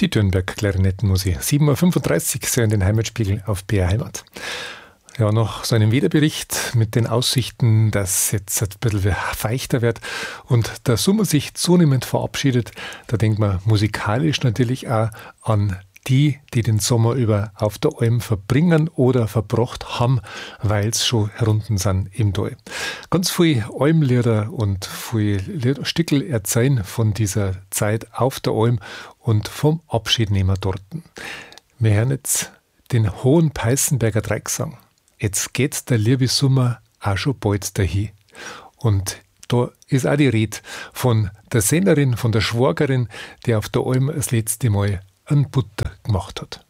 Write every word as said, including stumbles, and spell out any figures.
Die Dürnberg-Klarinettenmusik. sieben Uhr fünfunddreißig, Sie hören den Heimatspiegel auf B R Heimat. Ja, noch so einen Wetterbericht mit den Aussichten, dass jetzt ein bisschen feuchter wird und der Sommer sich zunehmend verabschiedet. Da denkt man musikalisch natürlich auch an die, die den Sommer über auf der Alm verbringen oder verbracht haben, weil es schon herunten sind im Tal. Ganz viele Almlieder und viele Stückel erzählen von dieser Zeit auf der Alm und vom Abschiednehmer dort. Wir hören jetzt den Hohen Peißenberger Dreiecksang. Jetzt geht der liebe Sommer auch schon bald dahin. Und da ist auch die Rede von der Sängerin, von der Schwagerin, die auf der Alm das letzte Mal einen Butter gemacht hat.